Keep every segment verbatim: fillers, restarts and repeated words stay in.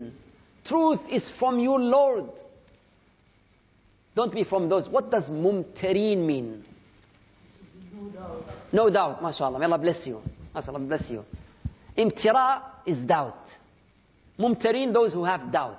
Truth is from your Lord. Don't be from those. What does mumtareen mean? No doubt. No doubt, mashallah. May Allah bless you. MashaAllah, bless you. Imtira is doubt. Mumtareen, those who have doubt.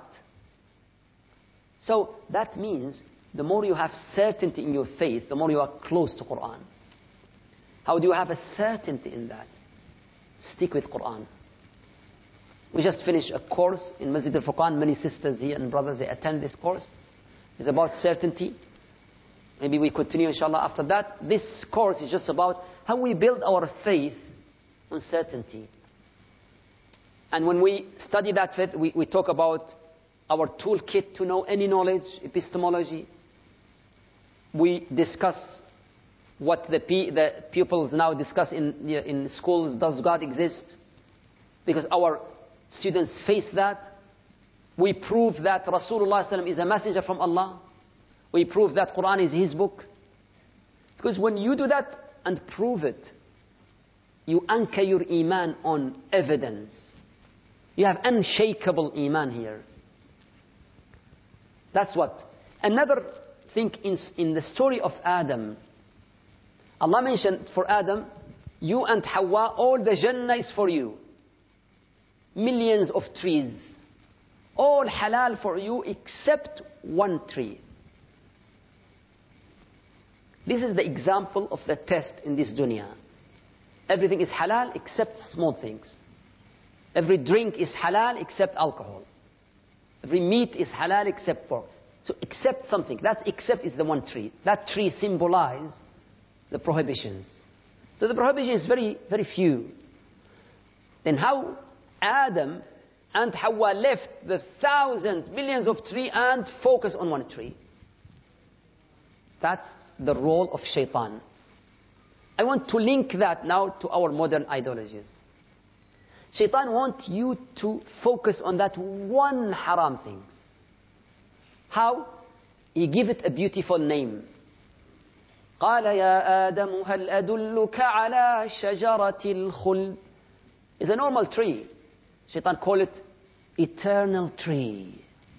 So that means the more you have certainty in your faith, the more you are close to Quran. How do you have a certainty in that? Stick with Quran. We just finished a course in Masjid al-Furqan. Many sisters here and brothers, they attend this course. It's about certainty. Maybe we continue inshallah after that. This course is just about how we build our faith on certainty. And when we study that faith, we, we talk about our toolkit to know any knowledge, epistemology. We discuss what the, the pupils now discuss in, in schools. Does God exist? Because our students face that. We prove that Rasulullah is a messenger from Allah. We prove that Quran is his book. Because when you do that and prove it, you anchor your iman on evidence. You have unshakable iman here. That's what. Another thing in, in the story of Adam, Allah mentioned for Adam, you and Hawa, all the Jannah is for you. Millions of trees. All halal for you except one tree. This is the example of the test in this dunya. Everything is halal except small things. Every drink is halal except alcohol. Every meat is halal except pork. So except something. That except is the one tree. That tree symbolizes the prohibitions. So the prohibition is very, very few. Then how Adam and Hawa left the thousands, millions of trees and focused on one tree. That's the role of shaitan. I want to link that now to our modern ideologies. Shaitan wants you to focus on that one haram thing. How? He give it a beautiful name. قال يا آدم هل أدلك على شجرة الخلد. It's a normal tree. Shaitan call it eternal tree.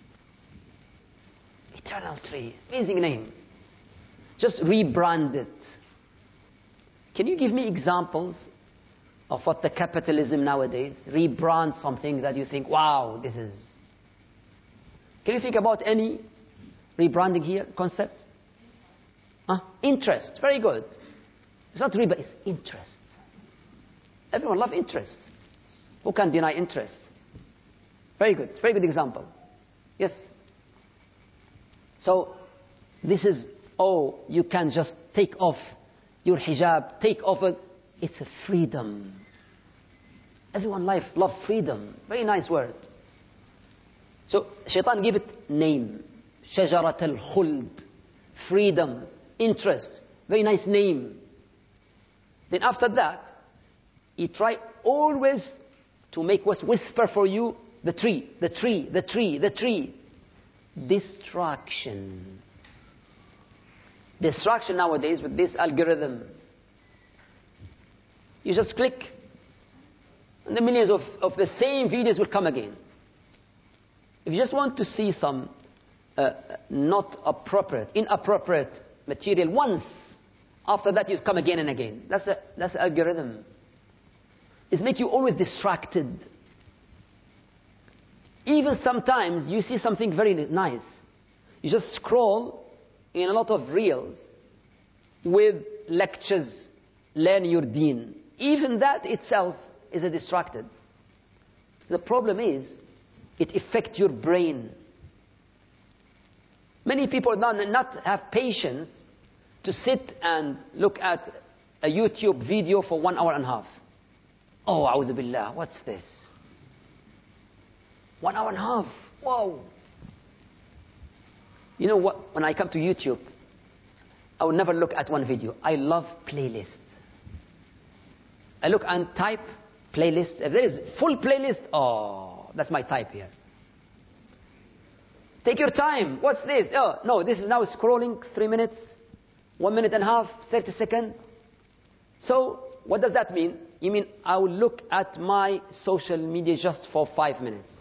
Eternal tree. Amazing name. Just rebrand it. Can you give me examples of what the capitalism nowadays rebrand something that you think, wow, this is. Can you think about any rebranding here concept? Huh? Interest. Very good. It's not riba, it's interest. Everyone loves interest. Who can deny interest? Very good. Very good example. Yes. So, this is, oh, you can just take off your hijab, take off it. It's a freedom. Everyone life love freedom. Very nice word. So, shaitan give it name. Shajarat al-khuld. Freedom. Interest. Very nice name. Then after that, he try always to make us whisper for you, the tree, the tree, the tree, the tree. Distraction. Distraction nowadays with this algorithm. You just click, and the millions of, of the same videos will come again. If you just want to see some uh, not appropriate, inappropriate material once, after that you come again and again. That's the, that's the algorithm. It makes you always distracted. Even sometimes you see something very nice. You just scroll in a lot of reels with lectures, learn your deen. Even that itself is a distracted. The problem is, it affects your brain. Many people do not have patience to sit and look at a YouTube video for one hour and a half. Oh, a'udhu billah, what's this? One hour and a half. Whoa. You know what? When I come to YouTube, I will never look at one video. I love playlists. I look and type playlist. If there is full playlist, oh, that's my type here. Take your time. What's this? Oh, no, this is now scrolling three minutes, one minute and a half, thirty seconds. So, what does that mean? You mean I will look at my social media just for five minutes.